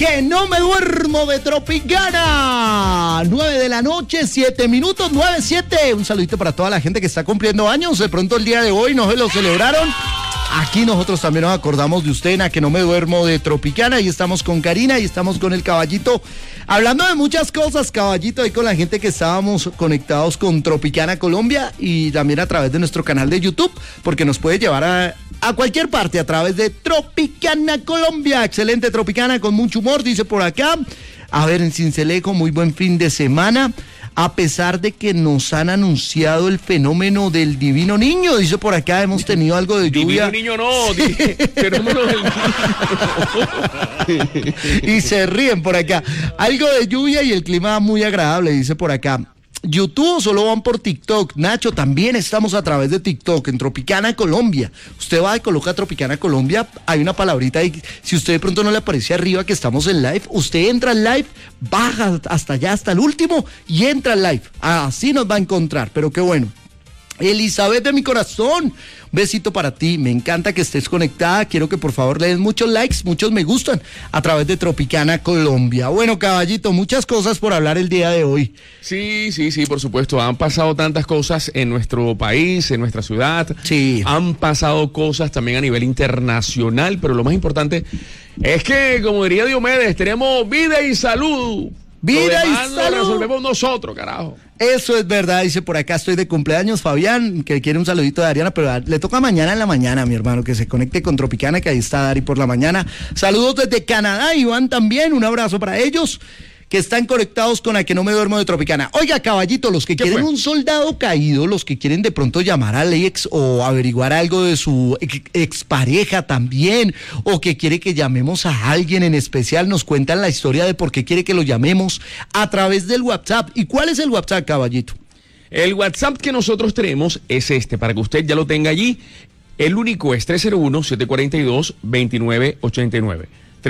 Que no me duermo de Tropicana. 9 de la noche, 7 minutos, 9:07. Un saludito para toda la gente que está cumpliendo años. De pronto el día de hoy no se lo celebraron. Aquí nosotros también nos acordamos de usted en A Que No Me Duermo de Tropicana. Y estamos con Karina y estamos con el Caballito. Hablando de muchas cosas, Caballito, ahí con la gente que estábamos conectados con Tropicana Colombia y también a través de nuestro canal de YouTube, porque nos puede llevar a cualquier parte a través de Tropicana Colombia. Excelente Tropicana, con mucho humor, dice por acá. A ver, en Cincelejo, muy buen fin de semana. A pesar de que nos han anunciado el fenómeno del divino niño, dice por acá, hemos tenido algo de lluvia. Divino niño no, fenómeno del niño. Y se ríen por acá. Algo de lluvia y el clima muy agradable, dice por acá. YouTube solo van por TikTok. Nacho, también estamos a través de TikTok en Tropicana Colombia. Usted va y coloca Tropicana Colombia, hay una palabrita ahí. Si usted de pronto no le aparece arriba que estamos en live, usted entra al live, baja hasta allá, hasta el último y entra al live. Así nos va a encontrar, pero qué bueno. Elizabeth de mi corazón, un besito para ti, me encanta que estés conectada, quiero que por favor le des muchos likes, muchos me gustan a través de Tropicana Colombia. Bueno, Caballito, muchas cosas por hablar el día de hoy. Sí, por supuesto, han pasado tantas cosas en nuestro país, en nuestra ciudad, sí. Han pasado cosas también a nivel internacional, pero lo más importante es que, como diría Diomedes, tenemos vida y salud. Vida y salud. Lo resolvemos nosotros, carajo. Eso es verdad, dice por acá, estoy de cumpleaños, Fabián, que quiere un saludito de Ariana, pero le toca mañana en la mañana, mi hermano, que se conecte con Tropicana, que ahí está Dari por la mañana. Saludos desde Canadá, Iván también, un abrazo para ellos, que están conectados con A Que No Me Duermo de Tropicana. Oiga, Caballito, los que quieren un soldado caído, los que quieren de pronto llamar al ex o averiguar algo de su expareja también, o que quiere que llamemos a alguien en especial, nos cuentan la historia de por qué quiere que lo llamemos a través del WhatsApp. ¿Y cuál es el WhatsApp, Caballito? El WhatsApp que nosotros tenemos es este, para que usted ya lo tenga allí. El único es 301-742-2989.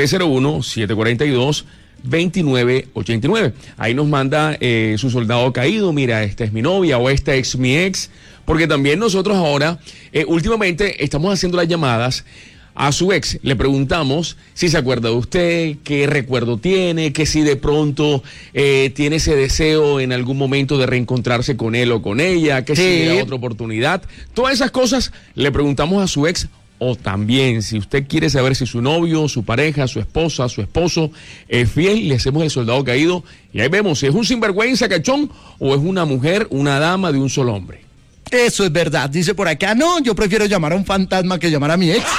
301-742-2989. Ahí nos manda su soldado caído, mira, esta es mi novia o esta es mi ex, porque también nosotros ahora, últimamente estamos haciendo las llamadas a su ex, le preguntamos si se acuerda de usted, qué recuerdo tiene, que si de pronto tiene ese deseo en algún momento de reencontrarse con él o con ella, que si le da otra oportunidad, todas esas cosas le preguntamos a su ex. O también, si usted quiere saber si su novio, su pareja, su esposa, su esposo es fiel, le hacemos el soldado caído y ahí vemos si es un sinvergüenza cachón o es una mujer, una dama de un solo hombre. Eso es verdad, dice por acá, no, yo prefiero llamar a un fantasma que llamar a mi ex.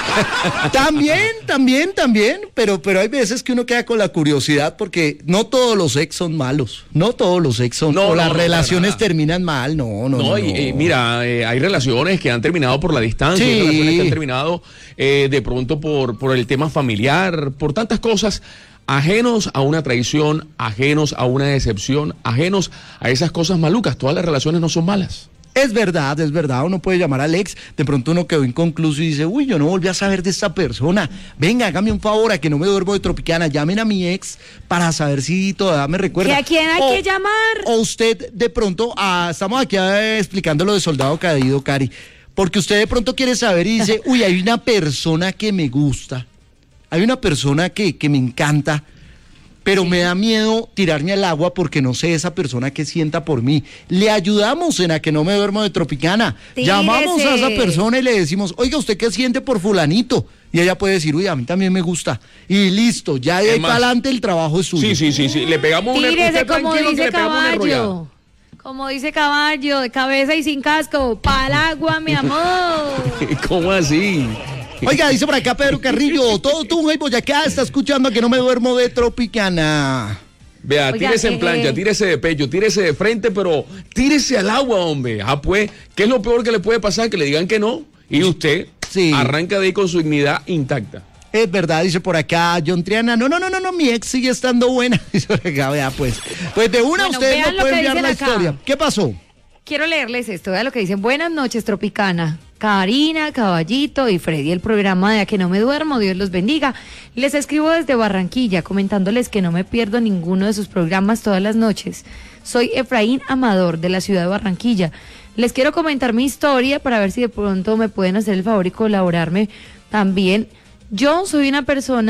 También, pero hay veces que uno queda con la curiosidad porque no todos los ex son malos, no todos los ex son, o las relaciones terminan mal, no. Mira, hay relaciones que han terminado por la distancia, hay relaciones que han terminado de pronto por el tema familiar, por tantas cosas, ajenos a una traición, ajenos a una decepción, ajenos a esas cosas malucas, todas las relaciones no son malas. Es verdad, uno puede llamar al ex, de pronto uno quedó inconcluso y dice, uy, yo no volví a saber de esta persona, venga, hágame un favor, A Que No Me Duermo de Tropicana, llamen a mi ex para saber si todavía me recuerda. ¿A quién hay que llamar? O usted de pronto, estamos aquí explicando lo de soldado caído, Cari, porque usted de pronto quiere saber y dice, uy, hay una persona que me gusta, hay una persona que me encanta, pero me da miedo tirarme al agua porque no sé esa persona que sienta por mí. Le ayudamos en A Que No Me Duermo de Tropicana. Tírese. Llamamos a esa persona y le decimos, oiga, ¿usted qué siente por fulanito? Y ella puede decir, uy, a mí también me gusta. Y listo, ya de ahí para adelante el trabajo es suyo. Sí. Le pegamos una Tírese, como dice Caballo. Como dice Caballo, de cabeza y sin casco, pa'l agua, mi amor. ¿Cómo así? Oiga, dice por acá Pedro Carrillo, todo Tunja y Boyacá está escuchando A Que No Me Duermo de Tropicana. Vea, oiga, tírese en plancha, tírese de pecho, tírese de frente, pero tírese al agua, hombre. Pues, ¿qué es lo peor que le puede pasar? Que le digan que no, y usted arranca de ahí con su dignidad intacta. Es verdad, dice por acá John Triana, no, mi ex sigue estando buena. Dice por acá, vea, pues de una ustedes no pueden enviar la historia. ¿Qué pasó? Quiero leerles esto, vea lo que dicen. Buenas noches, Tropicana. Karina, Caballito y Freddy, el programa de A Que No Me Duermo, Dios los bendiga. Les escribo desde Barranquilla, comentándoles que no me pierdo ninguno de sus programas todas las noches. Soy Efraín Amador, de la ciudad de Barranquilla. Les quiero comentar mi historia para ver si de pronto me pueden hacer el favor y colaborarme también. Yo soy una persona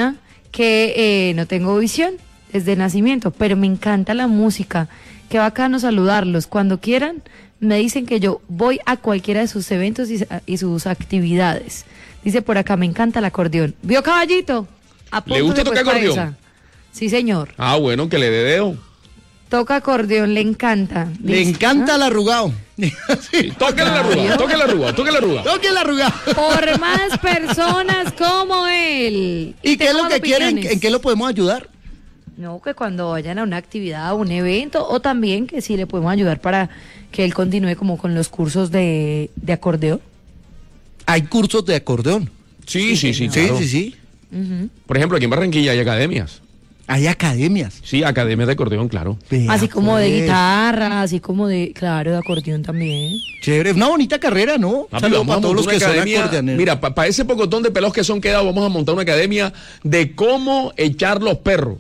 que no tengo visión desde nacimiento, pero me encanta la música. Qué bacano saludarlos. Cuando quieran, me dicen que yo voy a cualquiera de sus eventos y sus actividades. Dice por acá, me encanta el acordeón. ¿Vio, caballito? ¿Le gusta tocar acordeón? Esa. Sí, señor. Ah, bueno, que le dé dedo. Toca acordeón, le encanta. Le encanta el arrugado. Sí, tóquele la arruga, tóquele la arruga, tóquele la arruga. Toque la arrugado. Por más personas como él. ¿Y qué es tengo lo que quieren? opiniones. ¿En qué lo podemos ayudar? No, que cuando vayan a una actividad, a un evento, o también que sí le podemos ayudar para que él continúe como con los cursos de acordeón. Hay cursos de acordeón. Sí, claro. Sí. Por ejemplo, aquí en Barranquilla hay academias. Hay academias. Sí, academias de acordeón, claro. Vea, Así como de pues. guitarra, así como de, claro, de acordeón también. Chévere, es una bonita carrera, ¿no? Papi, Saludos vamos a para todos los montar que una son academia. acordeoneros. Mira, para ese pocotón de pelos que son quedados, vamos a montar una academia de cómo echar los perros.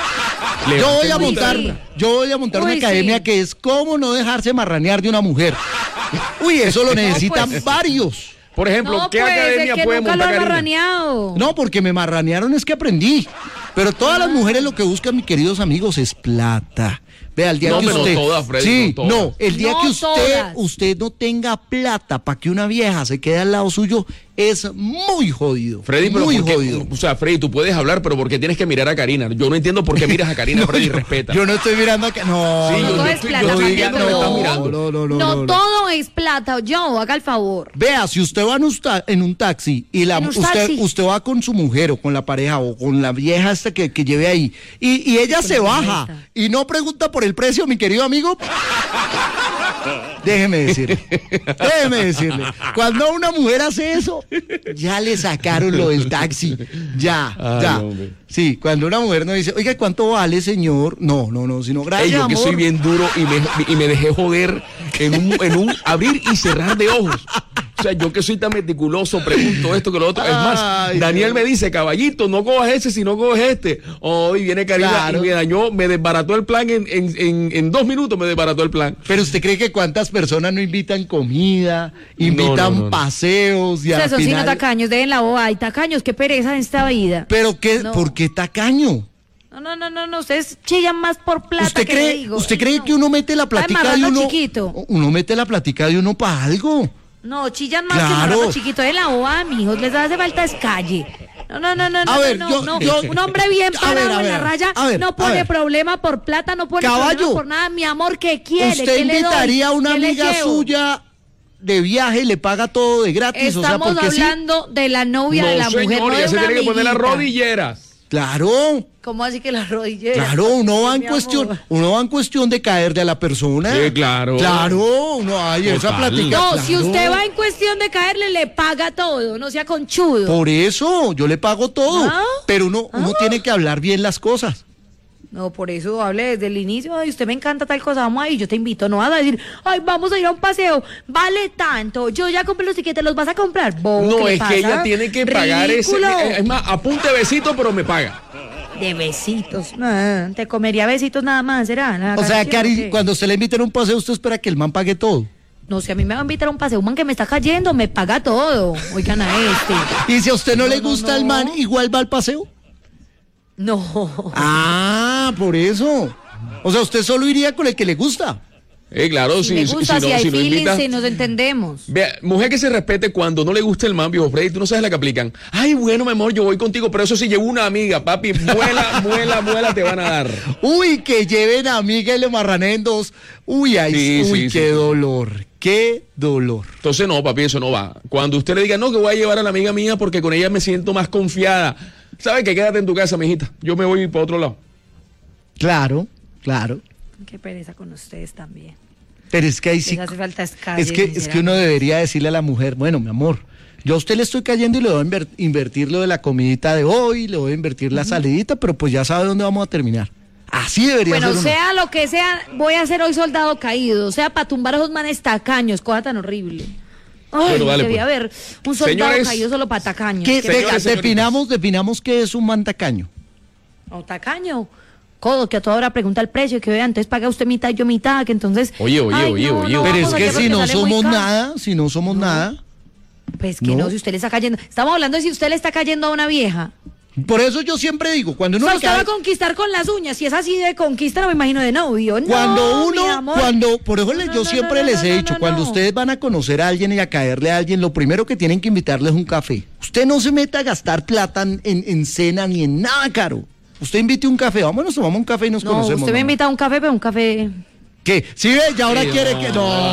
Yo voy a montar Uy, una academia sí. que es cómo no dejarse marranear de una mujer. Uy, eso lo necesitan pues. varios. Por ejemplo, No, ¿qué pues, academia es que puede nunca lo montar han Karina? marraneado. No, porque me marranearon es que aprendí. Pero todas las mujeres lo que buscan, mis queridos amigos, es plata. Vea, el día No, que pero usted... no todas, Freddy, sí, no todas. no, el día No que todas. usted no tenga plata para que una vieja se quede al lado suyo, es muy jodido. Freddy, pero muy ¿por qué? jodido. O sea, Freddy, tú puedes hablar, pero ¿por qué tienes que mirar a Karina? Yo no entiendo por qué miras a Karina, No, Freddy, yo- respeta. Yo no estoy mirando acá. No, Sí, No yo todo no es estoy- plata, yo Freddy, diga que me no. están mirando. No todo es plata. Yo, haga el favor. Vea, si usted va en un taxi y En un usted, taxi. usted va con su mujer o con la pareja o con la vieja esta que lleve ahí y ella se la baja vieja esta. y no pregunta por el precio, mi querido amigo. Déjeme decirle, cuando una mujer hace eso, ya le sacaron lo del taxi, ya. hombre. Sí, cuando una mujer no dice, oiga, ¿cuánto vale, señor? No, sino gracias, Ey, yo que amor. soy bien duro y me dejé joder en un abrir y cerrar de ojos. O sea, yo que soy tan meticuloso, pregunto esto que lo otro. Es más, Ay, Daniel Dios. me dice, caballito, no cojas ese si no cojas este. Hoy viene Karina Claro. y me dañó, me desbarató el plan en 2 minutos, me desbarató el plan. Pero usted cree que cuántas personas no invitan comida, invitan no. paseos y al Eso sí, no final... tacaños, dejen la boba. Ay, tacaños, qué pereza en esta vida. Pero qué, No. ¿por qué tacaño? No, ustedes chillan más por plata ¿Usted que le cree, digo. usted Ay, cree no. que uno mete la platica de marrano uno? chiquito. Uno mete la platica de uno para algo. No, chillan más Claro. que marrano chiquito. De la boba, mijos, les hace falta es calle. No, ver, no. yo- Un hombre bien a ver, parado a en la ver, raya a ver, no a pone ver. problema por plata, no pone Caballo. problema por nada. Mi amor, ¿qué quiere? ¿Usted ¿Qué le doy? invitaría a una ¿Qué le amiga llevo? suya de viaje y le paga todo de gratis? O sea, Estamos porque sí. hablando de la novia de la no, señor, mujer, no ya de se una tiene que poner las amiguita. rodilleras. Claro, ¿Cómo así que las rodilleras? claro, uno va en Mi cuestión, amor. uno va en cuestión de caerle a la persona. Sí, claro. Claro, uno hay esa Total. platica. No, claro. si usted va en cuestión de caerle, le paga todo, no sea conchudo. Por eso, yo le pago todo. ¿Ah? Pero uno tiene que hablar bien las cosas. No, por eso hable desde el inicio. Ay, usted me encanta tal cosa, vamos ahí, yo te invito. No vas a decir, ay, vamos a ir a un paseo, vale tanto. Yo ya compré los tiquetes, ¿los vas a comprar? Bobo, No, ¿qué le es que ella pasa? tiene que pagar ese. Ridículo. Es más, apunte besito, pero me paga. De besitos. Ah, te comería besitos nada más, ¿será? ¿La O sea, canción, Cari, o qué? cuando se le inviten a un paseo, usted espera que el man pague todo. No, si a mí me va a invitar a un paseo, un man que me está cayendo, me paga todo. Oigan a este. Y si a usted no, le no, gusta no. el man, igual va al paseo. No. Ah, por eso. O sea, usted solo iría con el que le gusta. Claro, Si me gusta, si hay no feeling, invita- si nos entendemos. Vea, mujer que se respete cuando no le gusta el man, viejo Freddy, tú no sabes la que aplican. Ay, bueno, mi amor, yo voy contigo, pero eso sí llevo una amiga, papi, muela, te van a dar. Uy, que lleven a amiga y le marraneen dos. Uy, ay, Sí, uy, sí, qué sí. dolor, qué dolor. Entonces, no, papi, eso no va. Cuando usted le diga, no, que voy a llevar a la amiga mía porque con ella me siento más confiada. ¿Sabe que quédate en tu casa, mijita? Yo me voy para otro lado. Claro, claro. Qué pereza con ustedes también. Pero es que ahí sí. Les hace falta es calle, Es que uno debería decirle a la mujer, bueno, mi amor, yo a usted le estoy cayendo y le voy a invertir lo de la comidita de hoy, le voy a invertir la salidita, pero pues ya sabe dónde vamos a terminar. Así debería Bueno, ser uno. sea lo que sea, voy a ser hoy soldado caído. O sea, para tumbar a esos manes tacaños, cosa tan horrible. Ay, Bueno, dale, debía pues. haber un soldado Señores, caído solo para tacaños. ¿Qué? ¿Qué Venga, Señores, señoritas. definamos qué es un man tacaño. O tacaño. Codo, que a toda hora pregunta el precio, que vea, entonces paga usted mitad y yo mitad, que entonces... Oye. no, Pero vamos es que allá si porque no sale muy somos caro. nada, si no somos nada, Pues que No. no, si usted le está cayendo... Estamos hablando de si usted le está cayendo a una vieja. Por eso yo siempre digo, cuando uno O sea, le usted va cae... a conquistar con las uñas. Si es así de conquista, no me imagino de novio. Cuando No, mi amor. por eso yo siempre les he dicho, cuando ustedes van a conocer a alguien y a caerle a alguien, lo primero que tienen que invitarle es un café. Usted no se meta a gastar plata en cena ni en nada caro. Usted invite un café, vámonos, tomamos un café y nos No, conocemos. usted me mamá. invita a un café, pero un café... ¿Qué? ¿Sí ve? Y ahora Sí, quiere no, que...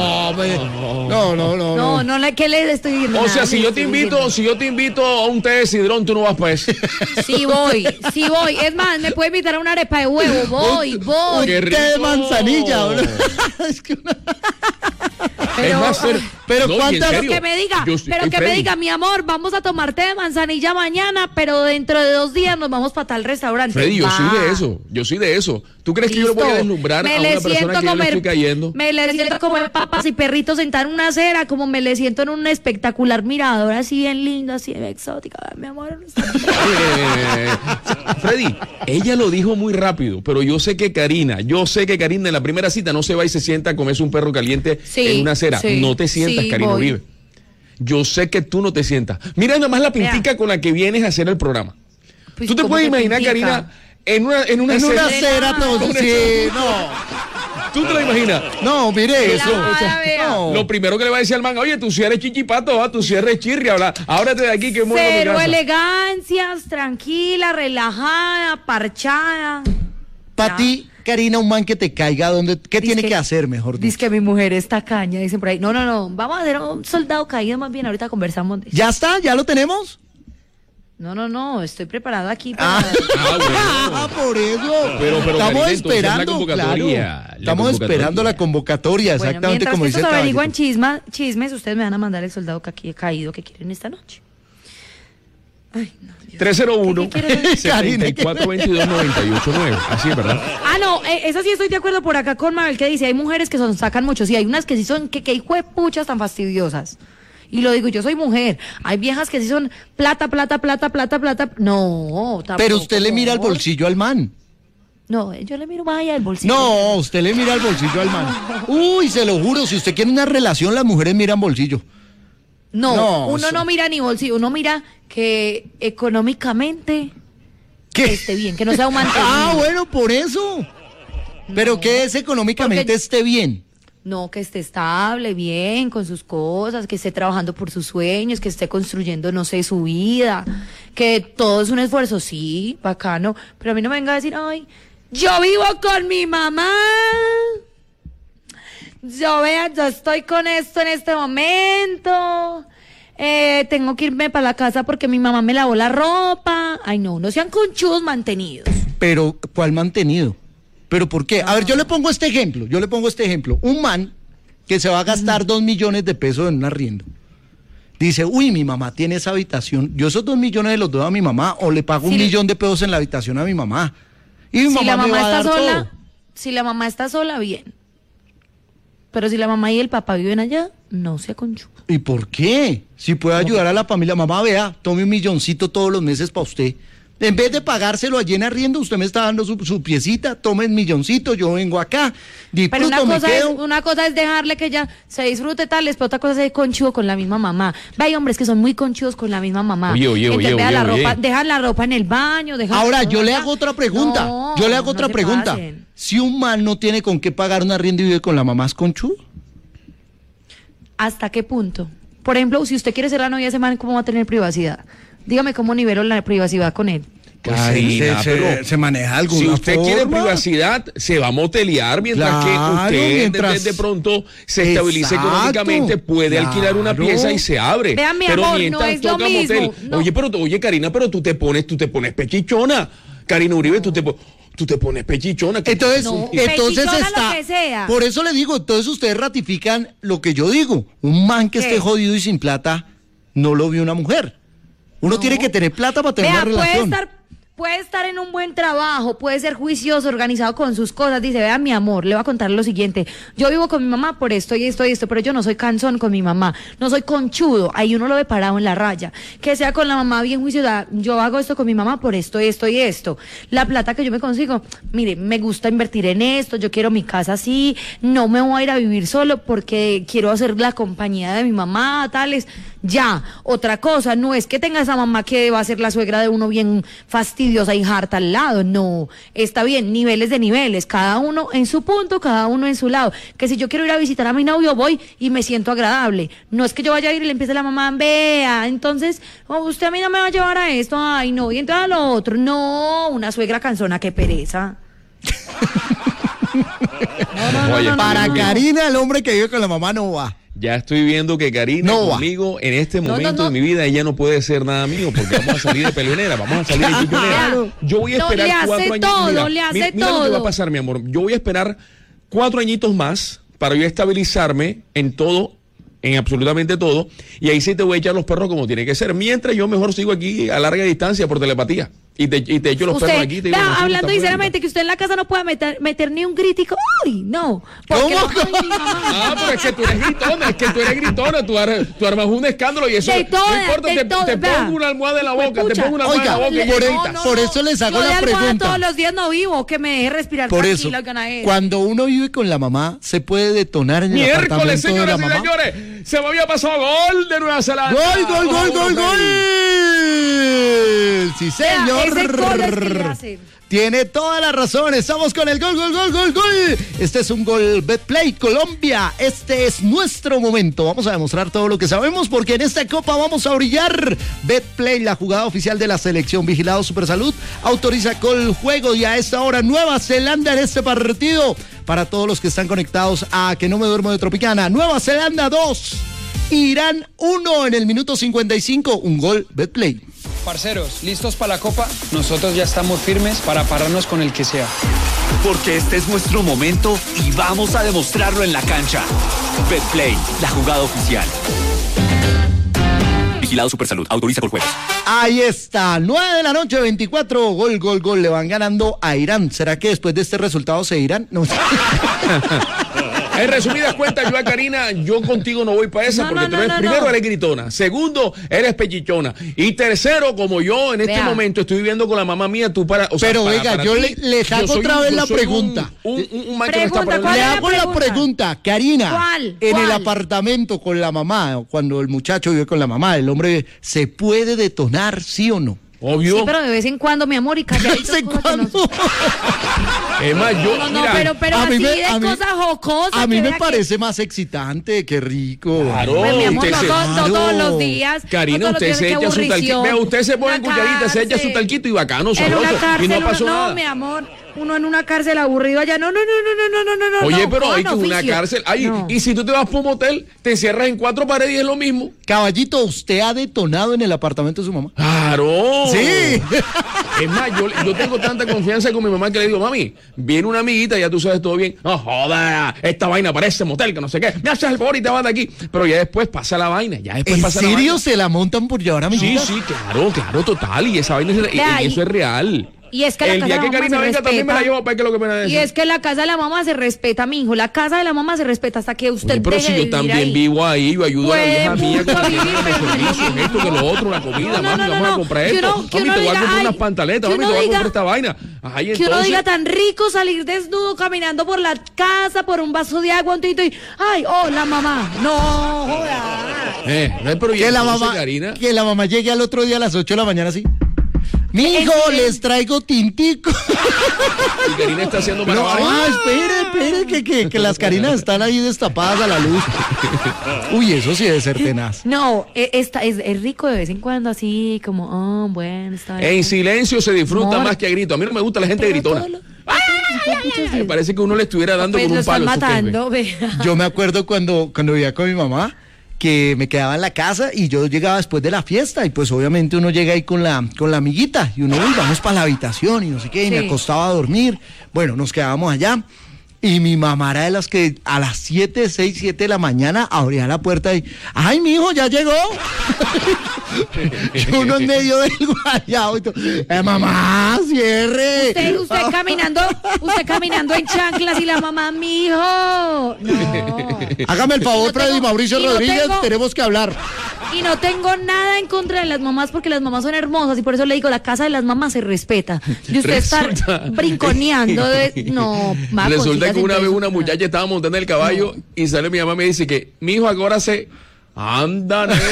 No. ¿Qué le estoy diciendo? O sea, Nada, si le yo te estoy invito, diciendo. si yo te invito a un té de sidrón, tú no vas para eso. Sí voy. Es más, me puede invitar a una arepa de huevo. Voy. Un ¡Qué té de rico! manzanilla, bro. Es que Es más, pero no, y en ¿cuántas- serio, Que me diga, yo- pero que Freddy, me diga, mi amor, vamos a tomar té de manzanilla mañana, pero dentro de 2 días nos vamos para tal restaurante. Freddy, yo soy de eso. ¿Tú crees que yo le voy a Listo. deslumbrar Me a le una persona siento que yo le comer- estoy cayendo? Me le siento comer papas y perritos sentar en una acera, como me le siento en un espectacular mirador, así bien lindo, así bien exótica. Ay, mi amor. Freddy, ella lo dijo muy rápido, pero yo sé que Karina en la primera cita no se va y se sienta a comerse un perro caliente Sí, en una acera. sí, No te sientas, sí, Karina voy. Uribe. Yo sé que tú no te sientas. Mira nada más la pintica con la que vienes a hacer el programa. Pues, ¿Tú te ¿cómo puedes que imaginar, pintica? Karina, en una En una acera? acera todo, Con sí, eso. no. ¿Tú te lo imaginas? No, mire eso. Claro, O sea, vea. no. Lo primero que le va a decir al man, oye, tú si eres chichipato, tú si eres chirri, ábrate de aquí que muero mi Cero casa. elegancias, tranquila, relajada, parchada. Para ti, Karina, un man que te caiga, ¿qué tiene que hacer, mejor dicho? Dice que mi mujer es tacaña, dicen por ahí. No, vamos a hacer un soldado caído más bien, ahorita conversamos de eso. ¿Ya está? ¿Ya lo tenemos? No, estoy preparado aquí para... Ah, bueno. Por eso. Pero, estamos Karina, entonces, la esperando, convocatoria, claro. la Estamos convocatoria. esperando la convocatoria, Bueno, exactamente mientras como que dice estos el averiguan caballito. chismes, ustedes me van a mandar el soldado caído que quieren esta noche. Ay, no, Dios. 301 ¿Qué quiere? 7422 989. Así es, ¿verdad? Ah, no, eso sí estoy de acuerdo por acá con Mabel, que dice, hay mujeres que sacan mucho, sí, hay unas que sí son, que hijo de puchas tan fastidiosas. Y lo digo, yo soy mujer. Hay viejas que sí son plata. No, tampoco. Pero usted le mira al amor. bolsillo al man. No, yo le miro más allá del bolsillo. No, usted le mira al bolsillo al man. Uy, se lo juro, si usted quiere una relación, las mujeres miran bolsillo. No, uno eso- no mira ni bolsillo, uno mira que económicamente ¿Qué? esté bien, que no sea un mantenido. Ah, bueno, por eso. Pero que es económicamente Porque- esté bien. No, que esté estable, bien, con sus cosas, que esté trabajando por sus sueños, que esté construyendo, no sé, su vida, que todo es un esfuerzo, sí, bacano, pero a mí no me venga a decir, ay, yo vivo con mi mamá, yo estoy con esto en este momento, tengo que irme para la casa porque mi mamá me lavó la ropa, ay no sean conchudos mantenidos. Pero, ¿cuál mantenido? ¿Pero por qué? A ver, yo le pongo este ejemplo. Un man que se va a gastar 2 millones de pesos en un arriendo. Dice, uy, mi mamá tiene esa habitación. Yo esos 2 millones los doy a mi mamá o le pago Sí. 1 millón de pesos en la habitación a mi mamá. Y mi Si la mamá me mamá va a está dar sola, todo. si la mamá está sola, bien. Pero si la mamá y el papá viven allá, no sea conchudo. ¿Y por qué? Si puede ayudar a la familia. Mamá, vea, tome 1 milloncito todos los meses para usted. En vez de pagárselo allí en arriendo, usted me está dando su piecita, tome el milloncito, yo vengo acá, Pero disfruto, me quedo. una cosa es dejarle que ella se disfrute tal, pero otra cosa es ser conchudo con la misma mamá. Ve, hay hombres que son muy conchudos con la misma mamá. Oye, Entonces, vea la oye. ropa, dejan la ropa en el baño, dejan Ahora, todo yo le acá. hago otra pregunta. No, yo le hago no otra se pregunta. pasen. Si un man no tiene con qué pagar un arriendo y vive con la mamá, ¿es conchudo? ¿Hasta qué punto? Por ejemplo, si usted quiere ser la novia de ese man, ¿cómo va a tener privacidad? Dígame cómo nivelo la privacidad con él. Pues Ay, Karina, se maneja de alguna si usted quiere forma. privacidad, se va a motelear mientras Claro, que usted mientras- de pronto se estabilice Exacto, económicamente, puede alquilar una claro. pieza y se abre. Vean, mi pero amor, mientras no es lo toca mismo, motel. no. Oye, Karina, pero tú te pones pechichona. Karina Uribe, tú te pones pechichona. Entonces, No, entonces pechichona está. lo que sea. Por eso le digo, entonces ustedes ratifican lo que yo digo. Un man que ¿Qué? esté jodido y sin plata, no lo vio una mujer. Uno No. tiene que tener plata para tener Vea, una relación. puede estar en un buen trabajo, puede ser juicioso, organizado con sus cosas. Dice, vea, mi amor, le voy a contar lo siguiente. Yo vivo con mi mamá por esto y esto y esto, pero yo no soy cansón con mi mamá. No soy conchudo. Ahí uno lo ve parado en la raya. Que sea con la mamá bien juiciosa. Yo hago esto con mi mamá por esto y esto y esto. La plata que yo me consigo, mire, me gusta invertir en esto. Yo quiero mi casa así. No me voy a ir a vivir solo porque quiero hacer la compañía de mi mamá, tales. Ya, otra cosa, no es que tenga esa mamá que va a ser la suegra de uno bien fastidiosa y harta al lado, no, está bien, niveles de niveles, cada uno en su punto, cada uno en su lado, que si yo quiero ir a visitar a mi novio, voy y me siento agradable, no es que yo vaya a ir y le empiece la mamá, vea, entonces, usted a mí no me va a llevar a esto, ay no, y entonces a lo otro, no, una suegra cansona, qué pereza. Oye, Para Karina, el hombre que vive con la mamá no va. Ya estoy viendo que Karina No va. conmigo en este momento de mi vida ella no puede ser nada mío porque vamos a salir de peleonera, vamos a salir de chipionera. Claro. Yo voy a No, esperar le hace 4 años. todo, le hace mira lo que va a todo. pasar, mi amor. Yo voy a esperar 4 añitos más para yo estabilizarme en todo, en absolutamente todo, y ahí sí te voy a echar los perros como tiene que ser. Mientras yo mejor sigo aquí a larga distancia por telepatía. Y te echo los perros aquí. Te digo, vea, no, sí, hablando está sinceramente, que usted en la casa no puede meter ni un gritico. ¡Uy! No. Porque ¿Cómo? no, mi mamá. Ah, pero es que tú eres gritona, tú armas un escándalo y eso De todas, no importa, de te todas, vea. pongo una almohada en la boca, Juepucha. te pongo una almohada en la boca y Oiga, gritas. por eso les hago Yo la de almohada pregunta. todos los días no vivo, que me deje respirar Por eso, tranquila, ganadería. cuando uno vive con la mamá, se puede detonar en el Miércoles, apartamento de la señoras y mamá. señores, se me había pasado gol de Nueva Zelanda. ¡Gol! Sí, Vea, señor. ese gol es que le hace. Tiene toda la razón. Estamos con el gol. Este es un gol Betplay Colombia. Este es nuestro momento. Vamos a demostrar todo lo que sabemos porque en esta copa vamos a brillar. Betplay, la jugada oficial de la selección. Vigilado Supersalud autoriza con el juego y a esta hora Nueva Zelanda en este partido. Para todos los que están conectados a Que No Me Duermo de Tropicana. Nueva Zelanda 2. Irán 1 en el minuto 55. Un gol Betplay. Parceros, ¿listos para la Copa? Nosotros ya estamos firmes para pararnos con el que sea. Porque este es nuestro momento y vamos a demostrarlo en la cancha. Betplay, la jugada oficial. Vigilado Supersalud, autoriza con juegos. Ahí está, 9 de la noche, 24, gol, le van ganando a Irán. ¿Será que después de este resultado se irán? No. En resumidas cuentas, yo a Karina, yo contigo no voy para esa porque tú eres, primero eres gritona, segundo eres pechichona y tercero, como yo en este momento estoy viviendo con la mamá mía, tú para... O sea, pero para, oiga, para yo ti, le saco otra vez la pregunta. Un man que no está Pregunta, para ¿cuál Le es la hago la pregunta? pregunta, Karina. ¿Cuál? En el ¿Cuál? apartamento con la mamá, cuando el muchacho vive con la mamá, el hombre, ¿se puede detonar, sí o no? Obvio. Sí, pero de vez en cuando, mi amor, y ¿De calladitos. vez en cosas que no- cuando? Es más, yo, No, mira, pero a mí así me- de a mí- cosas jocosas. A mí que me vea que- parece más excitante, qué rico. Claro. Pues, mi amor, usted no, se- no todos los días. Karina, no todos usted los se días, qué echa su talquito. aburrición. Vea, usted se pone en Una cucharita, se echa su cárcel. talquito y bacano, En una sabroso. cárcel, Y no pasó no, nada. mi amor, uno en una cárcel aburrido allá, no. Oye, no, pero hay con que una oficio. cárcel. Ay, No. y si tú te vas por un motel, te encierras en 4 paredes y es lo mismo. Caballito, ¿usted ha detonado en el apartamento de su mamá? ¡Claro! Sí. Es más, yo tengo tanta confianza con mi mamá que le digo, mami, viene una amiguita, ya tú sabes todo bien. No joda, esta vaina parece motel, que no sé qué. Me haces el favor y te vas de aquí. Pero ya después pasa la vaina, ya después ¿En pasa la serio vaina. se la montan por llevar a mi Sí, claro, total. Y esa vaina Vea, y eso es real. Y es que la El casa día de que la mamá Karina se venga también me la respeta. llevo para que lo que me la Y es que la casa de la mamá se respeta, mi hijo. La casa de la mamá se respeta hasta que usted Oye, pero deje si de yo vivir también ahí. vivo ahí, yo ayudo a la Puede vieja mía con mucho el vivir, tema de pero no es lo servicios, mismo. esto, que lo otro, la comida, mami, vamos a comprar Que esto. uno Mami, te voy a diga, comprar unas ay, pantaletas, que mami, te uno voy a diga- comprar esta vaina. Ajá, y Que uno entonces... diga tan rico salir desnudo caminando por la casa, por un vaso de agua, un tito y... ¡Ay, hola, mamá! ¡No, joda! pero Que Karina... que la mamá llegue al otro día a las 8 de la mañana así. Mi hijo, les traigo tintico. Y Karina está haciendo No, malabares. espere, que las Karinas están ahí destapadas a la luz. Uy, eso sí debe ser tenaz. No, es rico de vez en cuando, así como, oh, bueno, está bien. En silencio se disfruta Amor. más que a grito. A mí no me gusta la gente Pero gritona. todo lo- Me parece que uno le estuviera dando Pues con lo un palo. están eso que es, ve. matando, vea. Yo me acuerdo cuando vivía con mi mamá, que me quedaba en la casa y yo llegaba después de la fiesta y pues obviamente uno llega ahí con la amiguita y uno, uy, vamos para la habitación y no sé qué, y me Sí. acostaba a dormir. Bueno, nos quedábamos allá y mi mamá era de las que a las 7 de la mañana abría la puerta y, ¡ay, mi hijo, ya llegó! Y uno en medio del guayabo y todo, mamá, cierre! Usted caminando en chanclas y la mamá, mijo. No. Hágame el favor, Y no Freddy tengo- Mauricio y no Rodríguez, tengo- tenemos que hablar. Y no tengo nada en contra de las mamás porque las mamás son hermosas y por eso le digo, la casa de las mamás se respeta. Y usted Resulta- está brinconeando. No, Resulta que una vez una muchacha estaba montando el caballo y sale mi mamá y me dice que mi hijo ahora se Anda, nene.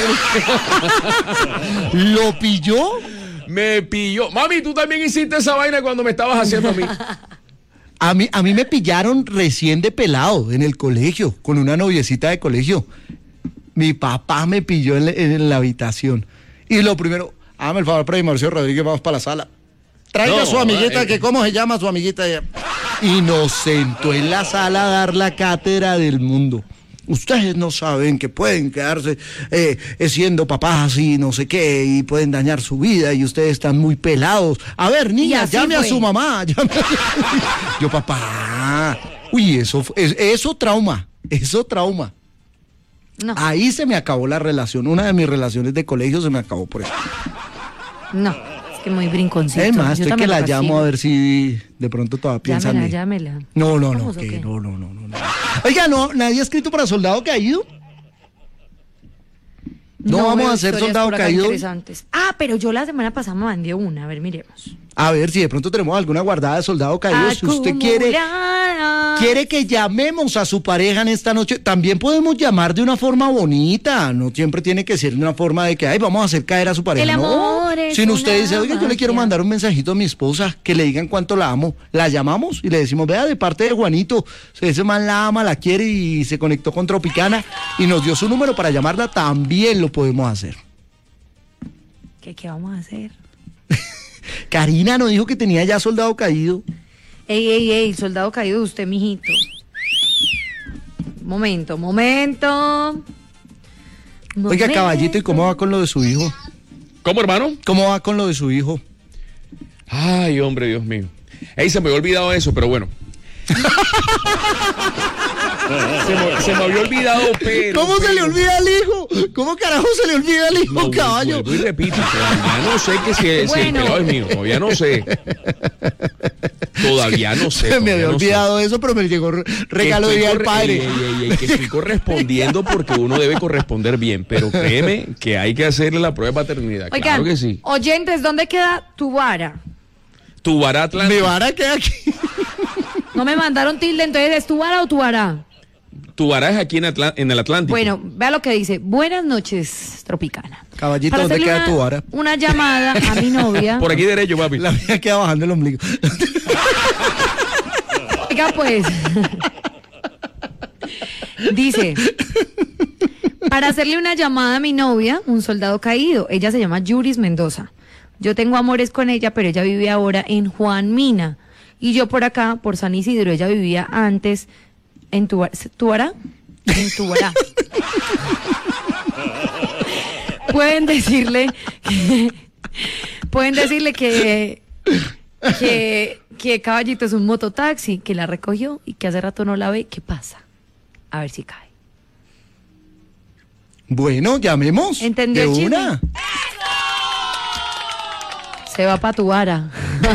¿Lo pilló? Me pilló. Mami, tú también hiciste esa vaina cuando me estabas haciendo a mí. A mí me pillaron recién de pelado en el colegio, con una noviecita de colegio. Mi papá me pilló en la habitación. Y lo primero, hágame el favor, Freddy Mauricio Rodríguez, vamos para la sala. Traiga a su amiguita, que cómo se llama su amiguita. Y nos sentó en la sala a dar la cátedra del mundo. Ustedes no saben que pueden quedarse siendo papás y no sé qué, y pueden dañar su vida, y ustedes están muy pelados. A ver, niña, llame a su mamá. Yo, papá. Uy, eso trauma. No. Ahí se me acabó la relación. Una de mis relaciones de colegio se me acabó por eso. No, es que muy brinconcito. Es más, Yo estoy que también la lo llamo castigo. a ver si de pronto todavía piensa en mí. Llámela. No, ¿Vamos o que qué? no. Oiga, nadie ha escrito para Soldado Caído. No vamos veo a hacer historias Soldado por acá Caído. interesantes. Ah, pero yo la semana pasada me mandé una. A ver, miremos. A ver si de pronto tenemos alguna guardada de Soldado Caído. Si usted quiere que llamemos a su pareja en esta noche, también podemos llamar de una forma bonita. No siempre tiene que ser de una forma de que, ay, vamos a hacer caer a su pareja. El amor no, es sino usted una dice, oiga, yo le quiero magia. mandar un mensajito a mi esposa, que le digan cuánto la amo. La llamamos y le decimos, vea, de parte de Juanito, ese man la ama, la quiere y se conectó con Tropicana y nos dio su número para llamarla. También lo podemos hacer. ¿Qué vamos a hacer? Karina nos dijo que tenía ya Soldado Caído. Ey, soldado caído de usted, mijito. Momento. Oiga, caballito, ¿y cómo va con lo de su hijo? ¿Cómo, hermano? ¿Cómo va con lo de su hijo? Ay, hombre, Dios mío. Ey, se me había olvidado eso, pero bueno. se me había olvidado, pero... ¿Cómo se le olvida al hijo? ¿Cómo carajo se le olvida al hijo, caballo? Vuelvo y repito, todavía no sé que si el pelado es mío, todavía no sé. Se me había olvidado eso, pero me llegó regalo de día al padre. Que estoy correspondiendo porque uno debe corresponder bien, pero créeme que hay que hacerle la prueba de paternidad. Oigan, claro que sí. oyentes, ¿dónde queda Tubara? Tubara Atlántico. Mi vara queda aquí. No me mandaron tilde, entonces ¿es Tubara o Tubará? Tubara es aquí en el Atlántico. Bueno, vea lo que dice. Buenas noches, Tropicana. Caballito, Para ¿dónde hacerle queda tu vara? una llamada a mi novia. Por aquí derecho, papi. La mía queda bajando el ombligo. Oiga, pues. Dice, para hacerle una llamada a mi novia, un soldado caído. Ella se llama Yuris Mendoza. Yo tengo amores con ella, pero ella vive ahora en Juan Mina. Y yo por acá, por San Isidro. Ella vivía antes en Tubará. En Tubará. Pueden decirle que Caballito es un mototaxi, que la recogió y que hace rato no la ve. ¿Qué pasa? A ver si cae. Bueno, llamemos. ¿Entendió de el chisme? una. Se va para Tubara.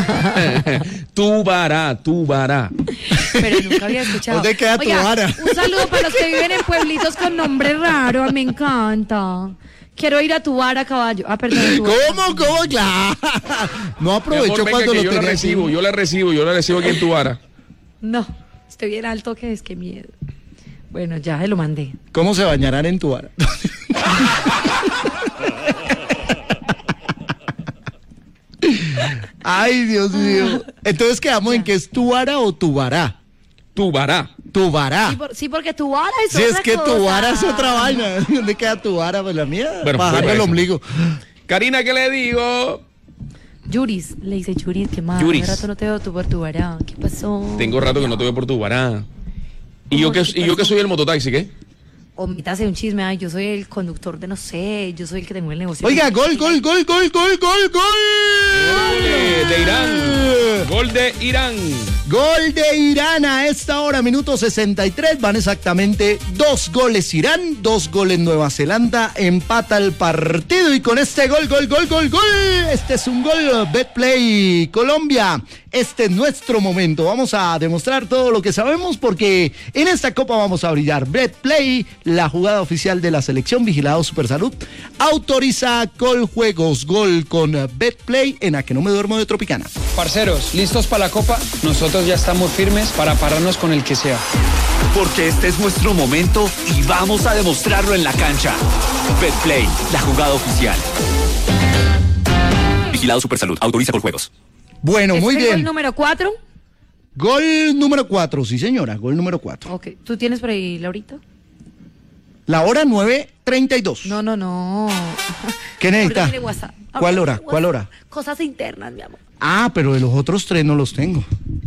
Tubara. Pero nunca había escuchado. ¿Dónde queda Oiga, Tubara? un saludo para los que viven en pueblitos con nombre raro. Me encanta. Quiero ir a Tubara, caballo. Ah, perdón. Tubara. ¿Cómo? Claro. No Mi aprovechó amor, venga, cuando que lo yo tenía. la recibo aquí en Tubara. No, estoy bien alto que es que miedo. Bueno, ya se lo mandé. ¿Cómo se bañarán en tu vara? Ay, Dios mío. Entonces quedamos en que es tu vara o tu vará. Tubara. Tu vará. Sí, porque Tubara es Si otra es que cosa. tu vara es otra vaina. ¿Dónde queda tu vara? Pues la mía. Bueno, Bajarme bueno, el eso. ombligo. Karina, ¿qué le digo? Yuris, le dice Yuris, ¿qué más? Yuris. Hace rato no te veo tú por Tubara. ¿Qué pasó? Tengo rato que no te veo por Tubara. ¿Y yo ¿Cómo que que soy el mototaxi, qué? Omítase un chisme. Ay, yo soy el conductor de no sé. Yo soy el que tengo el negocio. Oiga, gol. De Irán. Gol de Irán. Gol de Irán a esta hora, minuto 63. Van exactamente 2 goles Irán, 2 goles Nueva Zelanda. Empata el partido y con este gol. Este es un gol. Betplay Colombia. este es nuestro momento. Vamos a demostrar todo lo que sabemos porque en esta copa vamos a brillar. Betplay, la jugada oficial de la selección, vigilado Supersalud, autoriza Coljuegos. Gol con Betplay en A Que No Me Duermo de Tropicana. Parceros, ¿listos para la copa? Nosotros ya estamos firmes para pararnos con el que sea. Porque este es nuestro momento y vamos a demostrarlo en la cancha. Betplay, la jugada oficial. Vigilado Supersalud, autoriza Coljuegos. Bueno, muy ¿Este es el bien. gol número 4? Gol número 4, sí señora, gol número 4. Ok, ¿tú tienes por ahí, Laurita? La hora 9:32. No. ¿Qué necesita? Ahorita tiene WhatsApp. ¿Cuál Ahorita hora? tiene ¿Cuál WhatsApp. hora? Cosas internas, mi amor. Ah, pero de los otros 3 no los tengo.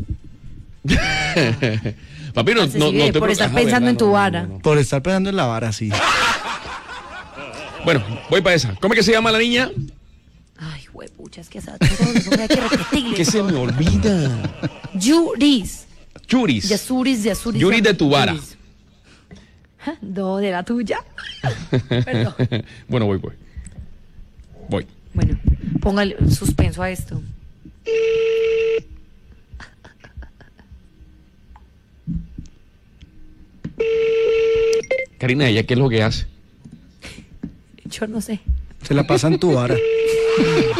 Papi, no Sí, te por estar Ajá, pensando ¿verdad? en tu vara. Por estar pegando en la vara, sí. Bueno, voy para esa. ¿Cómo es que se llama la niña? Ay, huepucha, es que esa todo hay que repetirle. Que se me olvida. Yuris. Yuris. Yasuris. Yuris de tu vara. Yuris. No, de la tuya. Perdón. Bueno, voy. Bueno, póngale suspenso a esto. Karina, ¿ella qué es lo que hace? Yo no sé. Se la pasan tu vara.